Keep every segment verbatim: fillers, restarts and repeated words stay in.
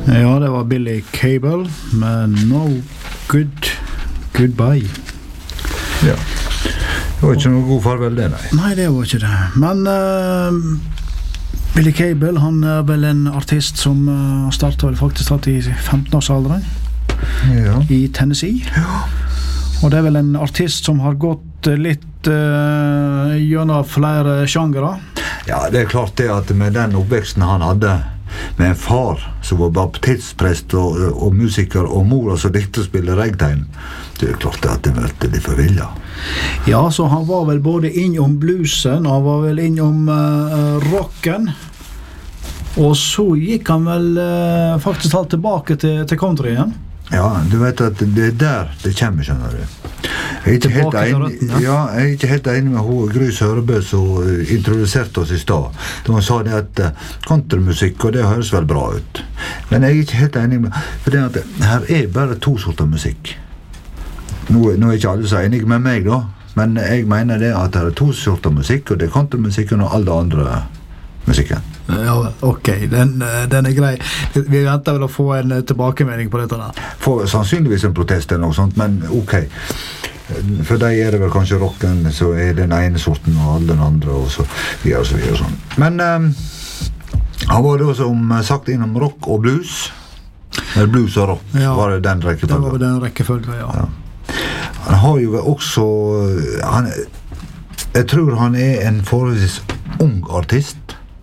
Ja, det var Billy Cable med No Good Goodbye. Ja. Det var ikke noe god farvel det, nei. Nei, det var ikke det. Men uh, Billy Cable, han er vel en artist som uh, startet vel faktisk tatt i femten-årsalderen ja. I Tennessee. Ja. Og det er vel en artist som har gått litt uh, gjennom flere sjangere. Ja, det er klart det at med den oppveksten han hadde, med en far som var baptistprest og, og musiker, og mor som likte å spille regtegn, det er klart det at det møtte de forvilja. Ja, så han var vel både innom bluesen, han var vel innom uh, rocken, og så gikk han vel uh, faktisk alt tilbake til, til country igjen. Ja, du vet at det er der det kommer, skjønner du. Jeg er ikke helt enig, ja, jeg er ikke helt enig med hun Gry Sørebø som introduserte oss i stad. Da hun sa det at countrymusikk, og det høres vel bra ut. Men jeg er ikke helt enig med, for det at her er bare to sorter musikk. Nå, nå er ikke alle så enige med meg da, men jeg mener det at det er to sorter musikk, og det er countrymusikken og alle andre musikken. Ja, ok, den, den er grei. Vi venter vel å få en tilbakemelding på dette der. Får sannsynligvis en protest eller noe sånt, men ok. For deg er det vel kanskje rocken, så er den ene sorten og alle den andre, og så videre og så videre og sånn. Men um, han var da som sagt innom rock og blues. Eller blues og rock, ja, var det den rekkefølgen? Det var den rekkefølgen, ja. ja. Han har jo også, han, jeg tror han er en forholdsvis ung artist.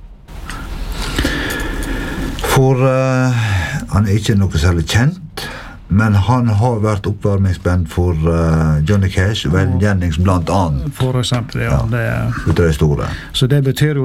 For uh, han er ikke noe særlig kjent, men han har vært oppvarmingsband for uh, Johnny Cash, Waylon Jennings blant annet. For eksempel, ja. ja. Det, ut av det store. Så det betyr jo